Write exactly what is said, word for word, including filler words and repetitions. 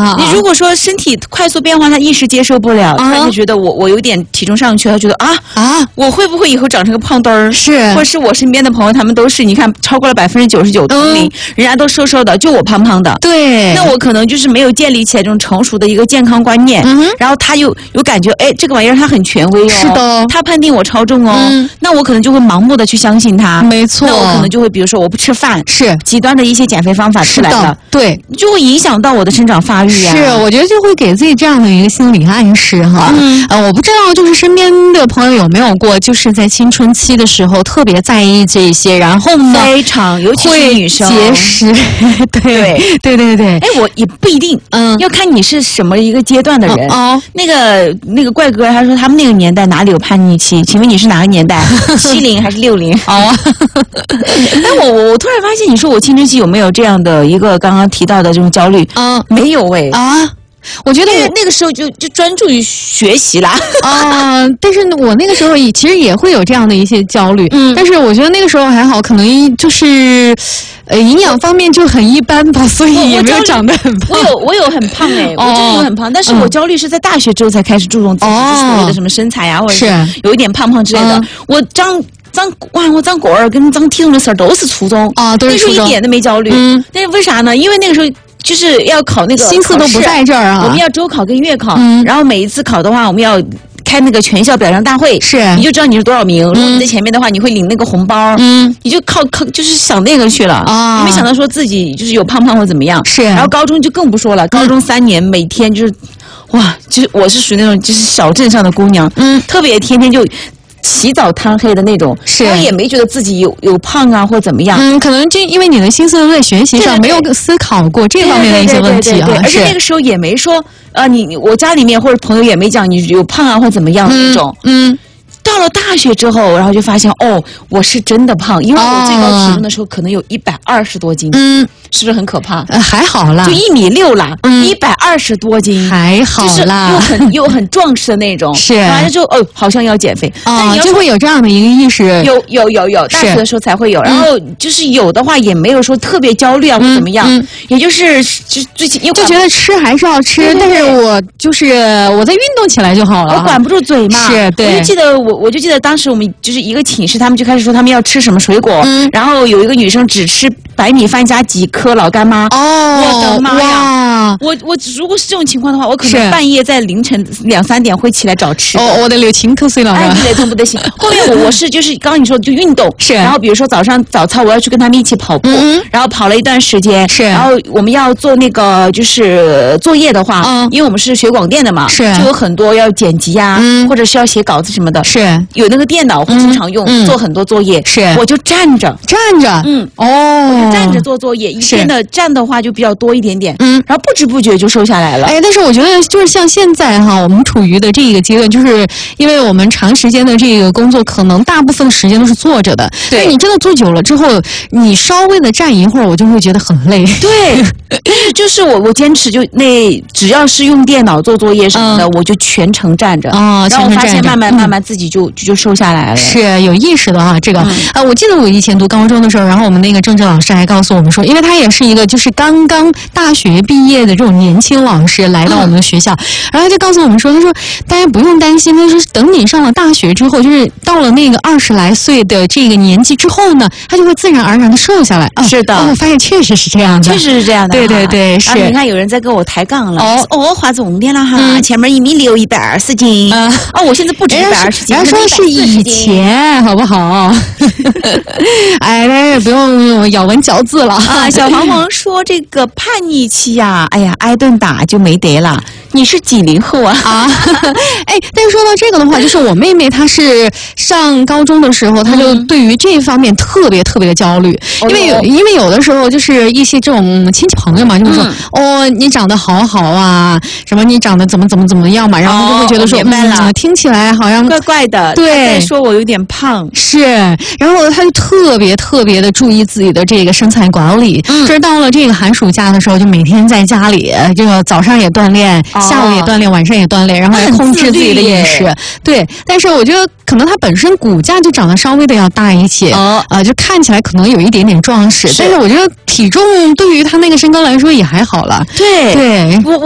啊！ 你如果说身体快速变化，他一时接受不了， 啊、 他就觉得我我有点体重上去，他觉得啊啊，我会不会以后长成个胖墩儿？ 是， 或者是我身边的朋友，他们都是你看超过了百分之九十九同龄，嗯、人家都瘦瘦的，就我胖胖的。 对， 那我可能就是没有建立起来这种成熟的一个健康观念， 嗯、 然后他又有感觉，哎，这个玩意儿他很权威哦， 是的， 他判定我超重哦，嗯、那我可能就会盲目的去相信他， 没错， 那我可能就会比如说我不吃饭， 是极端的一些减肥方法出来了， 对， 就会影响到我的生长发育啊。 是，我觉得就会给自己这样的一个心理暗示哈。嗯，呃，我不知道就是身边的朋友有没有过，就是在青春期的时候特别在意这些，然后呢， 非常，尤其是女生节食，对对对对。 哎，我也不一定，嗯，要看你是什么一个阶段的人。 哦， 那个那个怪哥他说他们那个年代哪里有叛逆期？请问你是哪个年代？七零还是六零？哦，但我我我突然发现，你说我青春期有没有这样的一个刚刚提到的这种焦虑？ 嗯， 没有哎啊。我觉得那个时候就就专注于学习啦啊、呃，但是我那个时候也其实也会有这样的一些焦虑，嗯，但是我觉得那个时候还好，可能就是呃营养方面就很一般吧，所以也没有长得很胖。 我有我有很胖哎、欸，我真的有很胖，但是我焦虑是在大学之后才开始注重自己所谓的什么身材啊，或者是有一点胖胖之类的。我张张哇，我张果儿跟张体重的事儿都是初中啊，都是初中， 那时候一点都没焦虑。嗯，但是为啥呢？因为那个时候。就是要考那个心思都不在这儿啊！ 我们要周考跟月考，嗯、然后每一次考的话，我们要开那个全校表彰大会， 是你就知道你是多少名。如果你在前面的话，你会领那个红包，嗯，你就靠靠就是想那个去了啊！你没想到说自己就是有胖胖或怎么样， 是。 然后高中就更不说了，高中三年、嗯、每天就是，哇，就是我是属于那种就是小镇上的姑娘，嗯，特别天天就。起早贪黑的那种， 是， 然后也没觉得自己有有胖啊或怎么样， 嗯，可能就因为你的心思都在学习上，没有思考过这方面的一些问题啊， 而且那个时候也没说，呃，你我家里面或者朋友也没讲你有胖啊或怎么样的那种，嗯。嗯到了大学之后，然后就发现哦，我是真的胖，因为我最高体重的时候可能有一百二十多斤，嗯，是不是很可怕？ 呃，还好啦， 就一米六啦，一百二十多斤， 还好啦， 就是又很又很壮实的那种， 是， 完了之后哦，好像要减肥啊，就会有这样的一个意识， 有有有有，大学的时候才会有，然后就是有的话也没有说特别焦虑啊或怎么样，也就是就最近就觉得吃还是要吃，但是我就是我在运动起来就好了， 我管不住嘴嘛， 是，对， 我就记得我。我就记得当时我们就是一个寝室，他们就开始说他们要吃什么水果，嗯、然后有一个女生只吃白米饭加几颗老干妈。 哦， 我的妈呀！我我如果是这种情况的话，我可能半夜在凌晨两三点会起来找吃。 哦，我得流清口水了。 哎，得痛不得行。后面我我是就是刚刚你说的就运动， 是。 然后比如说早上早操我要去跟他们一起跑步，嗯、然后跑了一段时间， 是。 然后我们要做那个就是作业的话，嗯、因为我们是学广电的嘛， 是， 就有很多要剪辑呀、啊，嗯、或者是要写稿子什么的， 是。 有那个电脑会经常用，嗯、做很多作业， 是。 我就站着站着， 嗯， 哦， 我就站着做作业，一天的站的话就比较多一点点，嗯，然后不知不觉就瘦下来了。 哎，但是我觉得就是像现在哈，我们处于的这个阶段，就是因为我们长时间的这个工作，可能大部分时间都是坐着的。 对， 你真的坐久了之后，你稍微的站一会儿，我就会觉得很累。 对，就是我我坚持就那只要是用电脑做作业什么的，嗯、我就全程站着。 哦， 然后我发现慢慢慢慢自己就、嗯、就瘦下来了。 是有意识的哈，这个啊、嗯呃，我记得我以前读高中的时候，然后我们那个政治老师还告诉我们说，因为他也是一个就是刚刚大学毕业的这种年轻老师来到我们的学校，嗯、然后他就告诉我们说，他说大家不用担心，他说等你上了大学之后，就是到了那个二十来岁的这个年纪之后呢，他就会自然而然的瘦下来。 啊、是的， 我发现确实是这样的， 确实是这样的。 对对对，是。 你看有人在跟我抬杠了， 哦哦，划重点了哈，嗯、前面一米六，一百二十斤，啊、嗯，哦，我现在不止一百二十斤， 人家说是以前，好不好？哎，大家也不用咬文嚼字了啊。小黄黄说这个叛逆期呀、啊，哎呀，挨顿打就没得了。你是几零后啊？啊， 哎，但是说到这个的话，就是我妹妹她是上高中的时候，她就对于这方面特别特别的焦虑，嗯、因为有因为有的时候就是一些这种亲戚朋友嘛，就是说、嗯、哦，你长得好好啊，什么你长得怎么怎么怎么样嘛，然后就会觉得说， 哦、明白了、 嗯，听起来好像怪怪的， 对， 在说我有点胖， 是，然后她就特别特别的注意自己的这个身材管理，嗯，就是到了这个寒暑假的时候，就每天在家里，这个早上也锻炼。 哦下午也锻炼，晚上也锻炼，然后也控制自己的饮食。对，但是我觉得可能他本身骨架就长得稍微的要大一些，哦、呃，就看起来可能有一点点壮实。但是我觉得体重对于他那个身高来说也还好了。 对， 对， 我。